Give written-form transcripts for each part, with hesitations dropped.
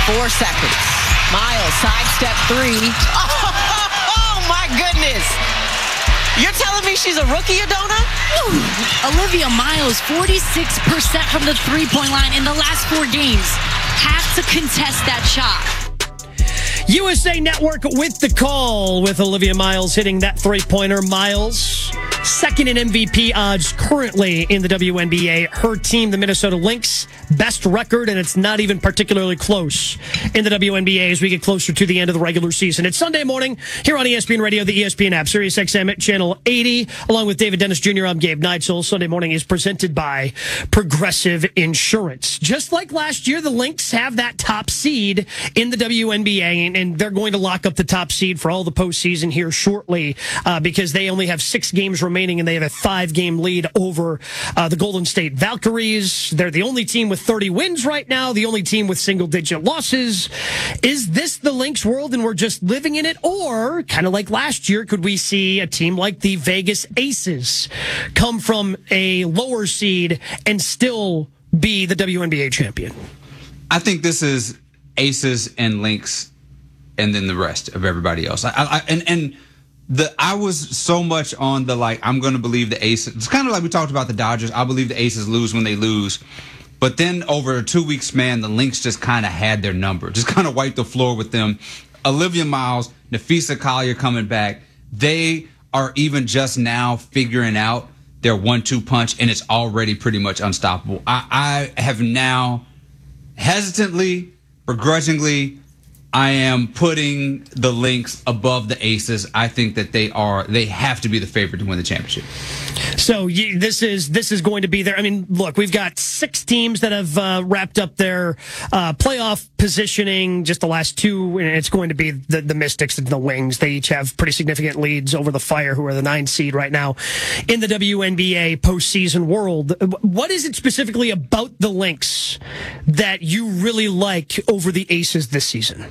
4 seconds. Miles, sidestep 3. Oh, my goodness. You're telling me she's a rookie, Adona? Olivia Miles, 46% from the three-point line in the last 4 games. Has to contest that shot. USA Network with the call with Olivia Miles hitting that three-pointer. Miles, second in MVP odds currently in the WNBA. Her team, the Minnesota Lynx, best record, and it's not even particularly close in the WNBA as we get closer to the end of the regular season. It's Sunday morning here on ESPN Radio, the ESPN app, Sirius XM at Channel 80. Along with David Dennis Jr., I'm Gabe Neitzel. Sunday morning is presented by Progressive Insurance. Just like last year, the Lynx have that top seed in the WNBA, and they're going to lock up the top seed for all the postseason here shortly because they only have 6 games remaining, and they have a 5-game lead over the Golden State Valkyries. They're the only team with 30 wins right now, the only team with single-digit losses. Is this the Lynx world and we're just living in it? Or, kind of like last year, could we see a team like the Vegas Aces come from a lower seed and still be the WNBA champion? I think this is Aces and Lynx and then the rest of everybody else. I was so much on the, like, I'm going to believe the Aces. It's kind of like we talked about the Dodgers. I believe the Aces lose when they lose. But then over a 2-week span, the Lynx just kind of had their number, just kind of wiped the floor with them. Olivia Miles, Napheesa Collier coming back. They are even just now figuring out their 1-2 punch, and it's already pretty much unstoppable. I have now hesitantly, begrudgingly, I am putting the Lynx above the Aces. I think that they have to be the favorite to win the championship. So this is going to be there. I mean, look, we've got 6 teams that have wrapped up their playoff positioning, just the last 2, and it's going to be the Mystics and the Wings. They each have pretty significant leads over the Fire, who are the 9 seed right now in the WNBA postseason world. What is it specifically about the Lynx that you really like over the Aces this season?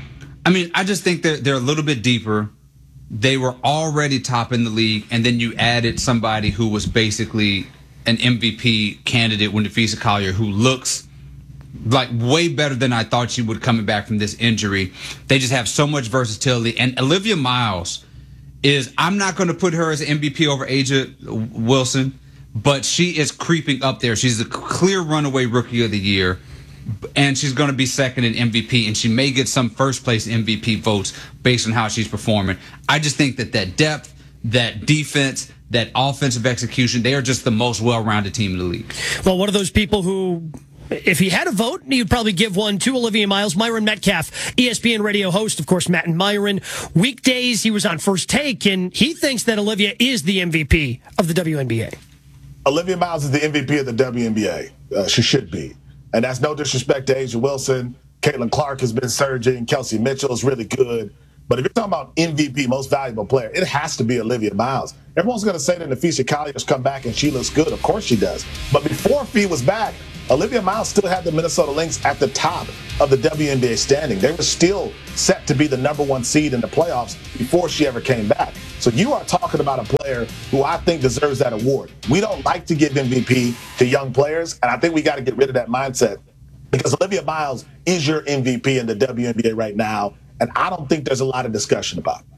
I mean, I just think that they're a little bit deeper. They were already top in the league, and then you added somebody who was basically an MVP candidate with Napheesa Collier, who looks like way better than I thought she would coming back from this injury. They just have so much versatility. And Olivia Miles is, I'm not going to put her as an MVP over A'ja Wilson, but she is creeping up there. She's a clear runaway rookie of the year. And she's going to be second in MVP, and she may get some first-place MVP votes based on how she's performing. I just think that depth, that defense, that offensive execution, they are just the most well-rounded team in the league. Well, one of those people who, if he had a vote, he would probably give one to Olivia Miles. Myron Metcalf, ESPN radio host, of course, Matt and Myron. Weekdays, he was on First Take, and he thinks that Olivia is the MVP of the WNBA. Olivia Miles is the MVP of the WNBA. She should be. And that's no disrespect to A'ja Wilson. Caitlin Clark has been surging. Kelsey Mitchell is really good. But if you're talking about MVP, most valuable player, it has to be Olivia Miles. Everyone's going to say that Napheesa Collier has come back and she looks good. Of course she does. But before Fee was back, Olivia Miles still had the Minnesota Lynx at the top of the WNBA standing. They were still set to be the number 1 seed in the playoffs before she ever came back. So you are talking about a player who I think deserves that award. We don't like to give MVP to young players, and I think we got to get rid of that mindset because Olivia Miles is your MVP in the WNBA right now, and I don't think there's a lot of discussion about it.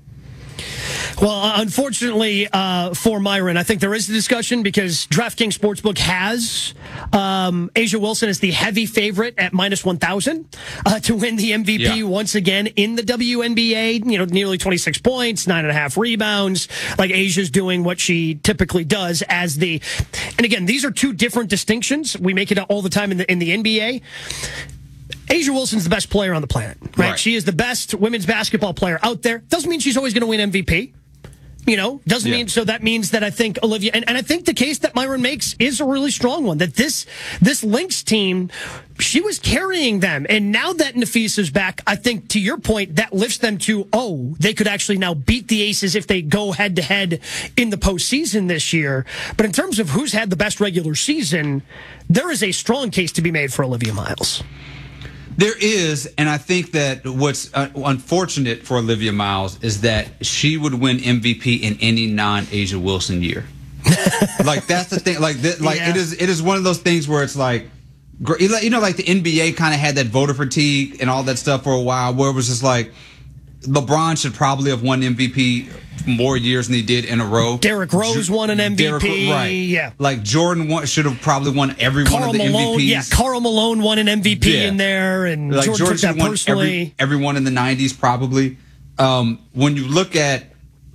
Well, unfortunately for Myron, I think there is a discussion because DraftKings Sportsbook has A'ja Wilson as the heavy favorite at minus 1,000 to win the MVP once again in the WNBA. You know, nearly 26 points, 9.5 rebounds. Like Asia's doing what she typically does as the. And again, these are 2 different distinctions. We make it all the time in the NBA. A'ja Wilson's the best player on the planet, right? She is the best women's basketball player out there. Doesn't mean she's always going to win MVP. You know, doesn't mean, so that means that I think Olivia, and I think the case that Myron makes is a really strong one, that this Lynx team, she was carrying them. And now that Napheesa's back, I think to your point, that lifts them to, they could actually now beat the Aces if they go head to head in the postseason this year. But in terms of who's had the best regular season, there is a strong case to be made for Olivia Miles. There is, and I think that what's unfortunate for Olivia Miles is that she would win MVP in any non-A'ja Wilson year. Like, that's the thing. Like, it is one of those things where it's like, You know, like the NBA kind of had that voter fatigue and all that stuff for a while, where it was just like LeBron should probably have won MVP more years than he did in a row. Derrick Rose won an MVP. Right. Yeah. Like Jordan should have probably won every one of the MVPs. Yeah, Karl Malone won an MVP in there, and like Jordan took that won personally. Everyone in the 90s probably. When you look at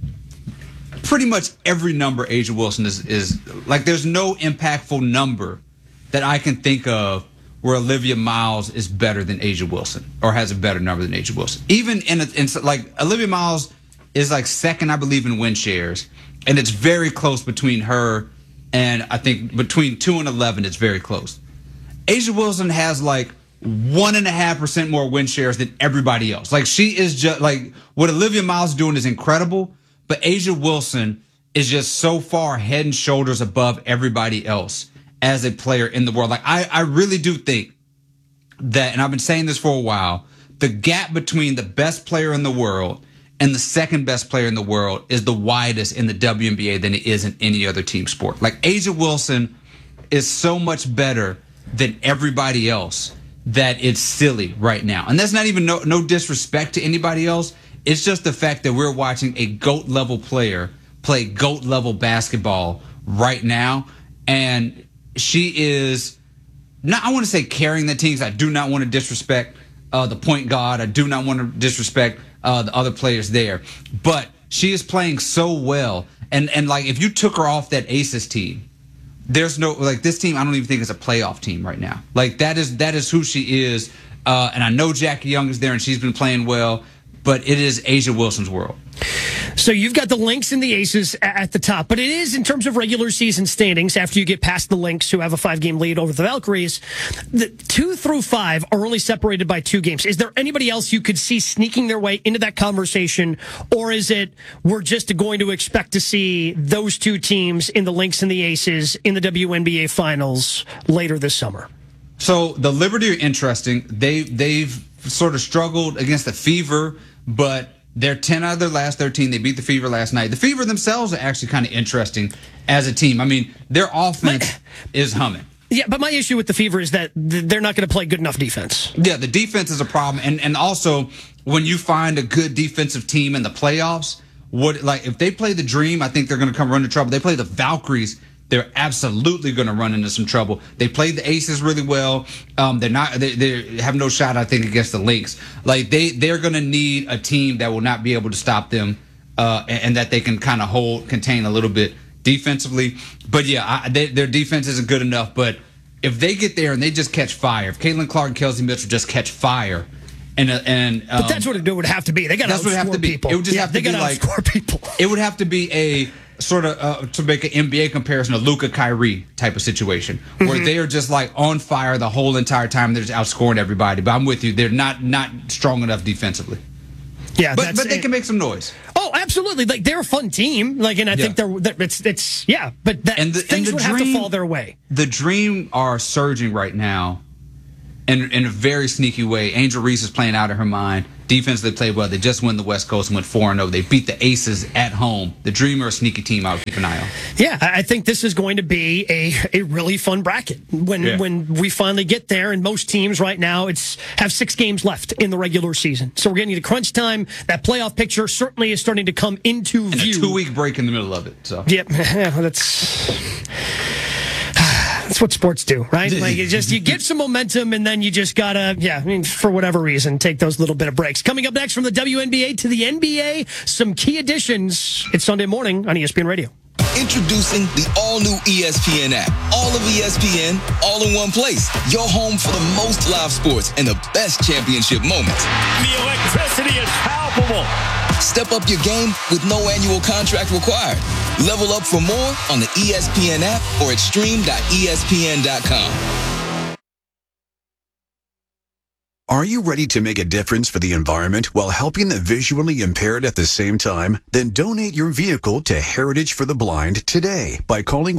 pretty much every number, A'ja Wilson is like, there's no impactful number that I can think of where Olivia Miles is better than A'ja Wilson or has a better number than A'ja Wilson. Even in like Olivia Miles is like second, I believe, in win shares, and it's very close between her and I think between 2 and 11, it's very close. A'ja Wilson has like 1.5% more win shares than everybody else. Like, she is just like, what Olivia Miles is doing is incredible, but A'ja Wilson is just so far head and shoulders above everybody else as a player in the world. Like, I really do think that, and I've been saying this for a while, the gap between the best player in the world and the second best player in the world is the widest in the WNBA than it is in any other team sport. Like, A'ja Wilson is so much better than everybody else that it's silly right now. And that's not even no disrespect to anybody else. It's just the fact that we're watching a GOAT level player play GOAT level basketball right now. And she is not, I want to say, carrying the teams. I do not want to disrespect the point guard. I do not want to disrespect the other players there. But she is playing so well. And like, if you took her off that Aces team, there's no, like, this team, I don't even think is a playoff team right now. Like, that is who she is. And I know Jackie Young is there and she's been playing well, but it is A'ja Wilson's world. So you've got the Lynx and the Aces at the top, but it is, in terms of regular season standings, after you get past the Lynx, who have a 5-game lead over the Valkyries, the 2 through 5 are only separated by 2 games. Is there anybody else you could see sneaking their way into that conversation, or is it we're just going to expect to see those 2 teams in the Lynx and the Aces in the WNBA finals later this summer? So the Liberty are interesting. They've sort of struggled against the Fever, but they're 10 out of their last 13. They beat the Fever last night. The Fever themselves are actually kind of interesting as a team. I mean, their offense is humming. Yeah, but my issue with the Fever is that they're not going to play good enough defense. Yeah, the defense is a problem. And also, when you find a good defensive team in the playoffs, if they play the Dream, I think they're going to come run into trouble. They play the Valkyries, they're absolutely going to run into some trouble. They played the Aces really well. They have no shot, I think, against the Lynx. Like, they're going to need a team that will not be able to stop them, and that they can kind of contain a little bit defensively. But yeah, their defense isn't good enough. But if they get there and they just catch fire, if Caitlin Clark and Kelsey Mitchell just catch fire, but that's what it would have to be. They got to outscore people. It would just have to be like, outscore people. It would have to be a sort of to make an NBA comparison, a Luka Kyrie type of situation, where they are just like on fire the whole entire time. They're just outscoring everybody. But I'm with you; they're not strong enough defensively. Yeah, but they can make some noise. Oh, absolutely! Like, they're a fun team. Like, and I think it's yeah. But things would have to fall their way. The Dream are surging right now, in a very sneaky way. Angel Reese is playing out of her mind. Defense, they played well. They just won the West Coast and went 4-0. They beat the Aces at home. The Dream are a sneaky team. I would keep an eye on. Yeah, I think this is going to be a really fun bracket when we finally get there. And most teams right now have 6 games left in the regular season. So we're getting to crunch time. That playoff picture certainly is starting to come into view. And a 2-week break in the middle of it. So yep, that's what sports do, right? Like, you get some momentum, and then you just gotta, for whatever reason, take those little bit of breaks. Coming up next, from the WNBA to the NBA, some key additions. It's Sunday morning on ESPN Radio. Introducing the all-new ESPN app. All of ESPN, all in one place. Your home for the most live sports and the best championship moments. The electricity is palpable. Step up your game with no annual contract required. Level up for more on the ESPN app or at stream.espn.com. Are you ready to make a difference for the environment while helping the visually impaired at the same time? Then donate your vehicle to Heritage for the Blind today by calling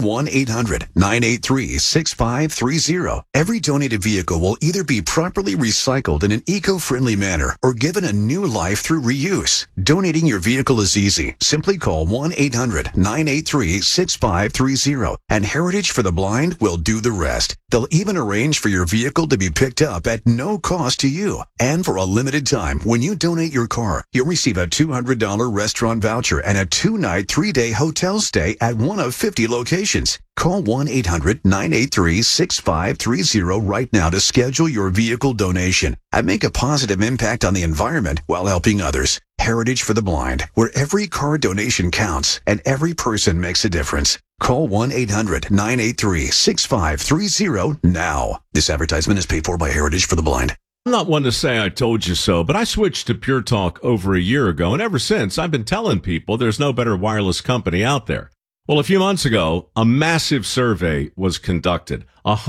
1-800-983-6530. Every donated vehicle will either be properly recycled in an eco-friendly manner or given a new life through reuse. Donating your vehicle is easy. Simply call 1-800-983-6530 and Heritage for the Blind will do the rest. They'll even arrange for your vehicle to be picked up at no cost to you. And for a limited time, when you donate your car, you'll receive a $200 restaurant voucher and a 2-night, 3-day hotel stay at one of 50 locations. Call 1-800-983-6530 right now to schedule your vehicle donation and make a positive impact on the environment while helping others. Heritage for the Blind, where every car donation counts and every person makes a difference. Call 1-800-983-6530 now. This advertisement is paid for by Heritage for the Blind. I'm not one to say I told you so, but I switched to Pure Talk over a year ago, and ever since, I've been telling people there's no better wireless company out there. Well, a few months ago, a massive survey was conducted.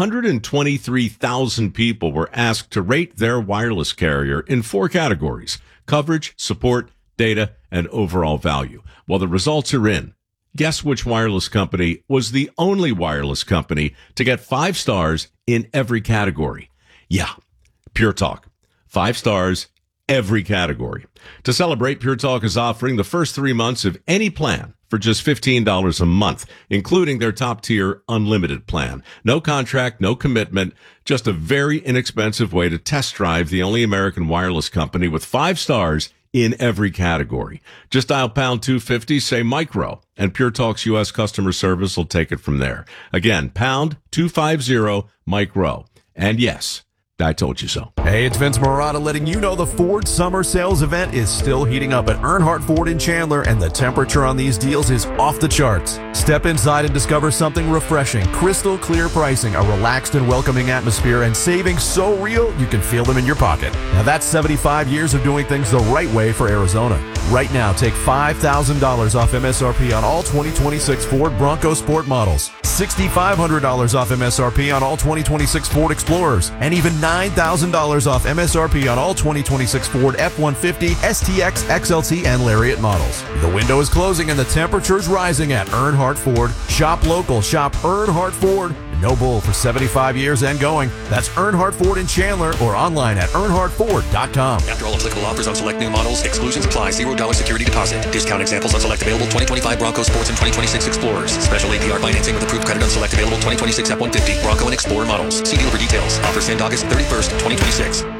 123,000 people were asked to rate their wireless carrier in 4 categories: coverage, support, data, and overall value. Well, the results are in. Guess which wireless company was the only wireless company to get 5 stars in every category? Yeah, Pure Talk. 5 stars, every category. To celebrate, Pure Talk is offering the first 3 months of any plan for just $15 a month, including their top-tier unlimited plan. No contract, no commitment, just a very inexpensive way to test drive the only American wireless company with 5 stars in every category. Just dial pound 250, say micro, and Pure Talk's U.S. customer service will take it from there. Again, pound 250 micro. And yes, I told you so. Hey, it's Vince Marotta letting you know the Ford Summer Sales event is still heating up at Earnhardt Ford in Chandler, and the temperature on these deals is off the charts. Step inside and discover something refreshing, crystal clear pricing, a relaxed and welcoming atmosphere, and savings so real you can feel them in your pocket. Now that's 75 years of doing things the right way for Arizona. Right now, take $5,000 off MSRP on all 2026 Ford Bronco Sport models, $6,500 off MSRP on all 2026 Ford Explorers, and even $9,000 off MSRP on all 2026 Ford F-150, STX, XLT, and Lariat models. The window is closing and the temperature's rising at Earnhardt Ford. Shop local, shop Earnhardt Ford. No bull for 75 years and going. That's Earnhardt Ford in Chandler or online at earnhardtford.com. After all applicable offers on select new models, exclusions apply. $0 security deposit. Discount examples on select available 2025 Bronco Sports and 2026 Explorers. Special APR financing with approved credit on select available 2026 F-150, Bronco, and Explorer models. See dealer for details. Offers end August 31st, 2026.